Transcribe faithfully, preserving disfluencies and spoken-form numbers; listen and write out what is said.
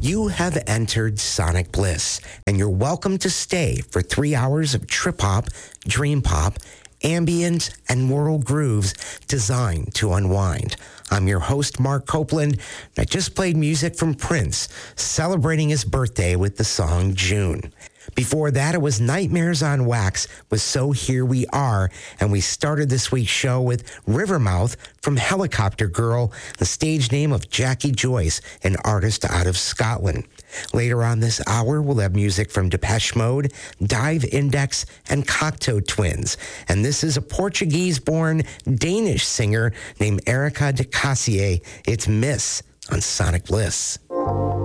You have entered Sonic Bliss, and you're welcome to stay for three hours of trip-hop, dream-pop, ambient, and world grooves designed to unwind. I'm your host, Mark Copeland. I just played music from Prince, celebrating his birthday with the song June. Before that, it was Nightmares on Wax with So Here We Are, and we started this week's show with Rivermouth from Helicopter Girl, the stage name of Jackie Joyce, an artist out of Scotland. Later on this hour, we'll have music from Depeche Mode, Dive Index, and Cocteau Twins. And this is a Portuguese-born Danish singer named Erica de Cassier. It's Miss on Sonic Bliss.